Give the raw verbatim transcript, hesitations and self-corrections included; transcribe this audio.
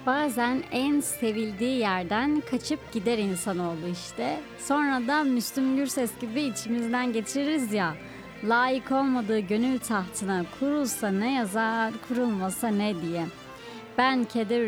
Bazen en sevildiği yerden kaçıp gider insanoğlu işte. Sonra da Müslüm Gürses gibi içimizden geçiririz ya. Layık olmadığı gönül tahtına kurulsa ne yazar, kurulmasa ne diye. Ben keder